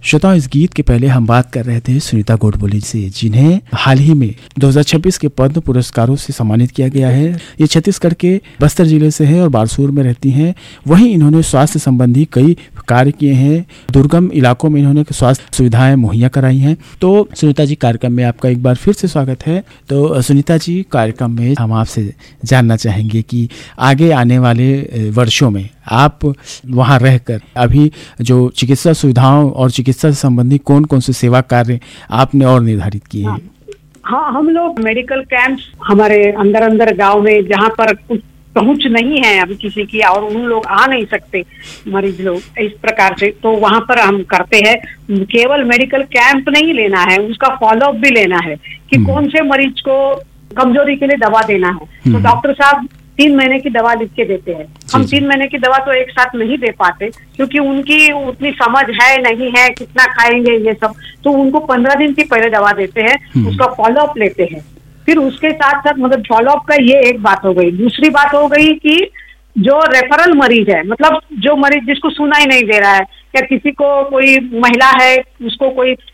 श्रोताओं, इस गीत के पहले हम बात कर रहे थे सुनीता गोडबोले से, जिन्हें हाल ही में 2026 के पद्म पुरस्कारों से सम्मानित किया गया है। ये छत्तीसगढ़ के बस्तर जिले से है और बारसूर में रहती हैं। वहीं इन्होंने स्वास्थ्य संबंधी कई कार्य किए हैं। दुर्गम इलाकों में इन्होंने स्वास्थ्य सुविधाएं मुहैया कराई हैं। तो सुनीता जी, कार्यक्रम में आपका एक बार फिर से स्वागत है। तो सुनीता जी, कार्यक्रम में हम आपसे जानना चाहेंगे कि आगे आने वाले वर्षों में आप वहां रहकर अभी जो चिकित्सा सुविधाओं और चिकित्सा से संबंधी कौन कौन से सेवा कार्य आपने और निर्धारित किए हैं? हाँ, हम लोग मेडिकल कैंप्स हमारे अंदर गांव में जहाँ पर कुछ पहुंच नहीं है अभी किसी की और उन लोग आ नहीं सकते मरीज लोग इस प्रकार से, तो वहाँ पर हम करते हैं। केवल मेडिकल कैंप नहीं लेना है, उसका फॉलोअप भी लेना है कि कौन से मरीज को कमजोरी के लिए दवा देना है। तो डॉक्टर साहब 3 महीने की दवा लिख के देते हैं। हम 3 महीने की दवा तो एक साथ नहीं दे पाते क्योंकि उनकी उतनी समझ है नहीं है कितना खाएंगे ये सब, तो उनको 15 दिन की पहले दवा देते हैं, उसका फॉलोअप लेते हैं। फिर उसके साथ साथ मतलब फॉलोअप का ये एक बात हो गई। दूसरी बात हो गई कि जो रेफरल मरीज है, मतलब जो मरीज जिसको सुनाई नहीं दे रहा है या किसी को कोई महिला है उसको कोई